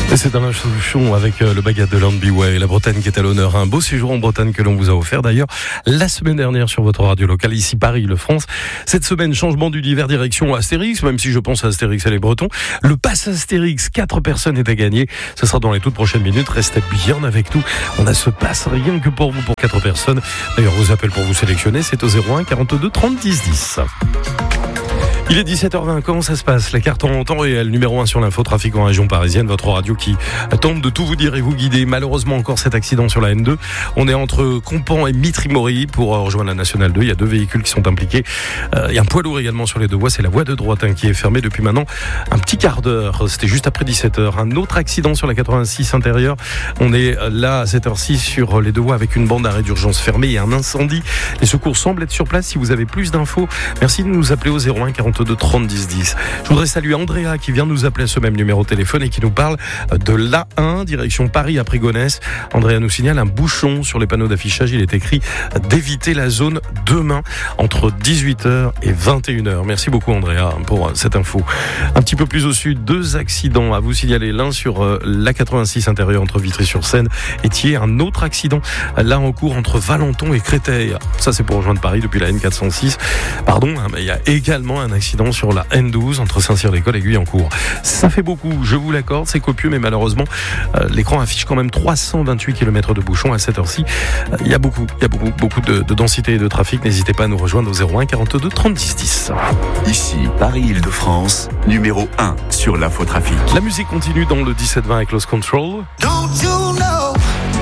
Et c'est Alain Souchon avec le bagage de Landbyway, la Bretagne qui est à l'honneur. Un beau séjour en Bretagne que l'on vous a offert d'ailleurs la semaine dernière sur votre radio locale, ici Paris, le France. Cette semaine, changement d'univers direction Astérix, même si je pense à Astérix et les Bretons. Le pass Astérix, 4 personnes est à gagner. Ce sera dans les toutes prochaines minutes. Restez bien avec nous. On a ce pass rien que pour vous, pour 4 personnes. D'ailleurs, vos appels pour vous sélectionner, c'est au 01 42 30 10 10. Il est 17h20, comment ça se passe? La carte en temps réel, numéro 1 sur l'infotrafic en région parisienne, votre radio qui tente de tout vous dire et vous guider. Malheureusement encore cet accident sur la N2. On est entre Compan et Mitry-Mory pour rejoindre la Nationale 2. Il y a 2 véhicules qui sont impliqués. Il y a un poids lourd également sur les 2 voies. C'est la voie de droite qui est fermée depuis maintenant un petit quart d'heure. C'était juste après 17h. Un autre accident sur la 86 intérieure. On est là à cette heure-ci sur les 2 voies avec une bande d'arrêt d'urgence fermée et un incendie. Les secours semblent être sur place. Si vous avez plus d'infos, merci de nous appeler au 01 42 30 10 10. Je voudrais saluer Andrea qui vient nous appeler à ce même numéro de téléphone et qui nous parle de l'A1 direction Paris après Gonesse. Andrea nous signale un bouchon sur les panneaux d'affichage. Il est écrit d'éviter la zone demain entre 18h et 21h. Merci beaucoup Andrea pour cette info. Un petit peu plus au sud, 2 accidents à vous signaler. L'un sur la 86 intérieure entre Vitry-sur-Seine et Thiers. Un autre accident là en cours entre Valenton et Créteil. Ça c'est pour rejoindre Paris depuis la N406. Pardon, mais il y a également un accident sur la N12 entre Saint-Cyr-l'École et Guyancourt. Ça fait beaucoup, je vous l'accorde, c'est copieux, mais malheureusement, l'écran affiche quand même 328 km de bouchons à cette heure-ci. Il y a beaucoup de densité et de trafic. N'hésitez pas à nous rejoindre au 01 42 30 10 10. Ici, Paris-Île-de-France, numéro 1 sur l'infotrafic. La musique continue dans le 17-20 avec Lost Control. Don't you know?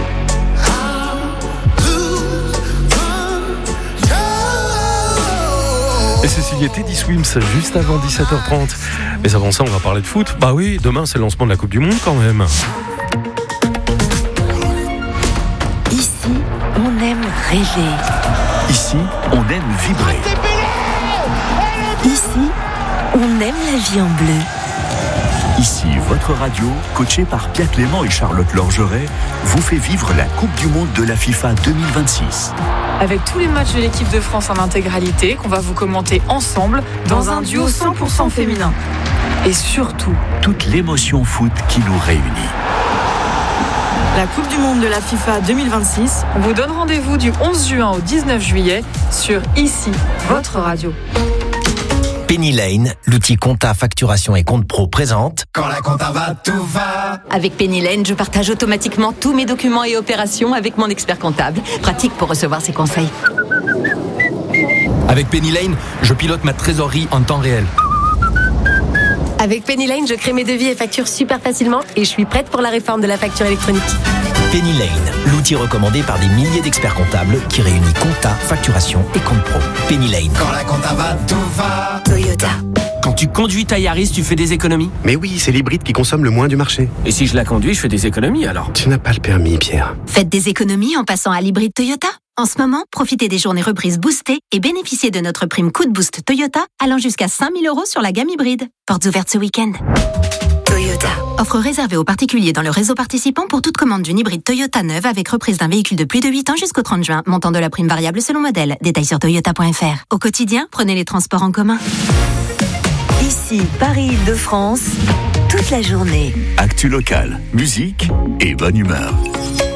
Et c'est signé Teddy Swims juste avant 17h30. Mais avant ça, on va parler de foot. Bah oui, demain c'est le lancement de la Coupe du Monde quand même. Ici, on aime rêver. Ici, on aime vibrer. Ici, on aime la vie en bleu. Ici, votre radio, coachée par Pierre Clément et Charlotte Lorgeret, vous fait vivre la Coupe du Monde de la FIFA 2026. Avec tous les matchs de l'équipe de France en intégralité qu'on va vous commenter ensemble dans un duo 100% féminin. Et surtout, toute l'émotion foot qui nous réunit. la Coupe du Monde de la FIFA 2026. On vous donne rendez-vous du 11 juin au 19 juillet sur Ici, votre radio. Penny Lane, l'outil compta, facturation et compte pro présente. Quand la compta va, tout va. Avec Penny Lane, je partage automatiquement tous mes documents et opérations avec mon expert comptable. Pratique pour recevoir ses conseils. Avec Penny Lane, je pilote ma trésorerie en temps réel. Avec Penny Lane, je crée mes devis et factures super facilement et je suis prête pour la réforme de la facture électronique. Penny Lane, l'outil recommandé par des milliers d'experts comptables qui réunit compta, facturation et compte pro. Penny Lane. Quand la compta va, tout va. Toyota. Quand tu conduis ta Yaris, tu fais des économies? Mais oui, c'est l'hybride qui consomme le moins du marché. Et si je la conduis, je fais des économies alors? Tu n'as pas le permis, Pierre. Faites des économies en passant à l'hybride Toyota. En ce moment, profitez des journées reprises boostées et bénéficiez de notre prime Coup de Boost Toyota allant jusqu'à 5 000 € sur la gamme hybride. Portes ouvertes ce week-end. Toyota. Offre réservée aux particuliers dans le réseau participant pour toute commande d'une hybride Toyota neuve avec reprise d'un véhicule de plus de 8 ans jusqu'au 30 juin. Montant de la prime variable selon modèle. Détails sur toyota.fr. Au quotidien, prenez les transports en commun. Ici, Paris-Île-de-France, toute la journée. Actu locale, musique et bonne humeur.